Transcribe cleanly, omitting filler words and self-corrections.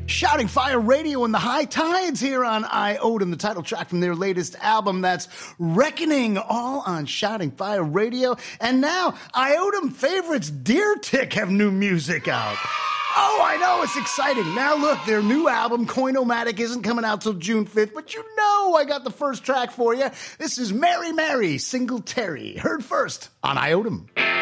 Shouting Fire Radio and the High Tides here on Iodum, the title track from their latest album, that's Reckoning, all on Shouting Fire Radio. And now, Iodum favorites Deer Tick have new music out. Oh, I know, it's exciting. Now look, their new album, Coinomatic, isn't coming out till June 5th, but you know I got the first track for you. This is Mary Mary, Single Terry, heard first on Iodum.